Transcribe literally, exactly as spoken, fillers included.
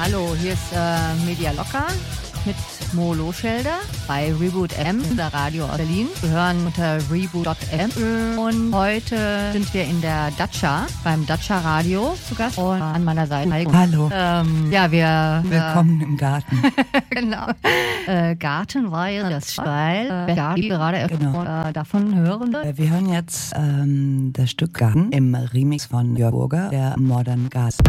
Hallo, hier ist äh, Media Locker mit Mo Loschelder bei Reboot F M, der Radio aus Berlin. Wir hören unter reboot Punkt f m und heute sind wir in der Datscha, beim Datscha Radio zu Gast und an meiner Seite. Hallo. Ähm, ja, wir... Willkommen äh, im Garten. Genau. Äh, Garten war ja das Speil, äh, Garten gerade genau. äh, davon hören. Wir hören jetzt ähm, das Stück Garten im Remix von Jörg Burger, der Modern Gas.